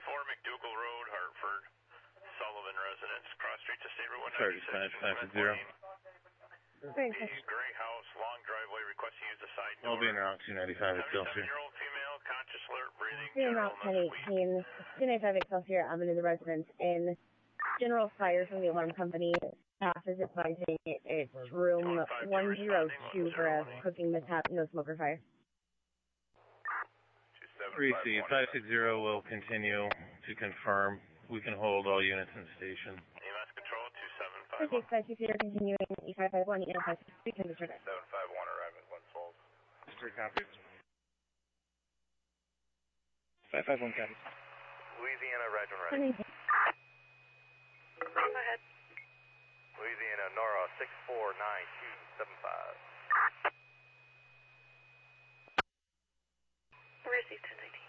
McDougal Road, Hartford. Sullivan residence, cross street to State Road 196. 550. Gray house, long driveway, requesting use the side door. I'll be in around 295 Excelsior. 77-year-old female, conscious, alert, breathing, Being general Route 1018, 295 Excelsior Avenue, the residence in general fire from the alarm company. Staff is advising it's room 102 for a cooking mishap, no smoker fire. Receive 560 will continue to confirm. We can hold all units in station. EMS control 560 2751. continuing E551, E553, can be 751 arriving at 1 Falls. 3 copies. 551 copies. Louisiana, Reg 1 ready. Go ahead. Louisiana, Nora 649275. Receive 1019.